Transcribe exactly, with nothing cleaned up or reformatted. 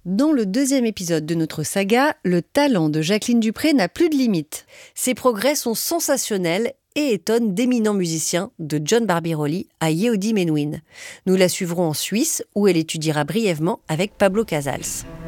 Dans le deuxième épisode de notre saga, le talent de Jacqueline Dupré n'a plus de limite. Ses progrès sont sensationnels et étonnent d'éminents musiciens, de John Barbirolli à Yehudi Menuhin. Nous la suivrons en Suisse, où elle étudiera brièvement avec Pablo Casals.